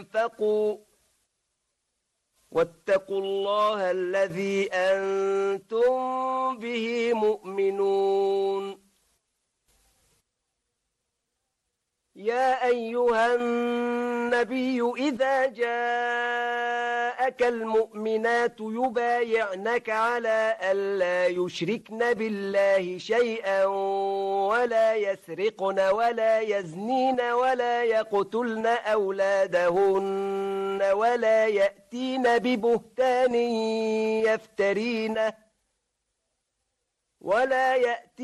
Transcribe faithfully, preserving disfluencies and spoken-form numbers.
أنفقوا واتقوا الله الذي أنتم به مؤمنون. يا أيها النبي إذا جاءك المؤمنات يبايعنك على ألا يشركن بالله شيئا ولا يسرقن ولا يزنين ولا يقتلن أولادهن ولا يأتين ببهتان يفترينه ولا يأتين